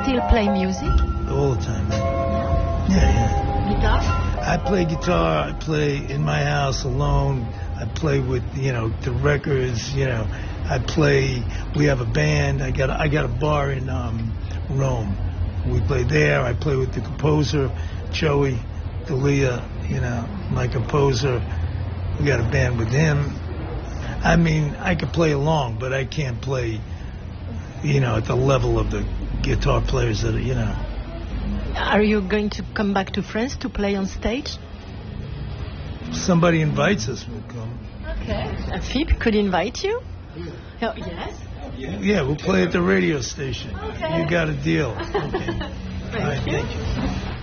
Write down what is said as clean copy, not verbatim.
still play music? All the time, man. Yeah. Guitar? I play guitar. I play in my house alone. I play with, the records, I play, we have a band. I got a bar in Rome. We play there. I play with the composer, Joey D'Elia, my composer. We got a band with him. I mean, I could play along, but I can't play, at the level of the guitar players that are, Are you going to come back to France to play on stage? Somebody invites us, we'll come. Okay. Philippe could invite you? Oh, yes? Yeah, we'll play at the radio station. Okay. You got a deal. Okay. Thank you. Thank you.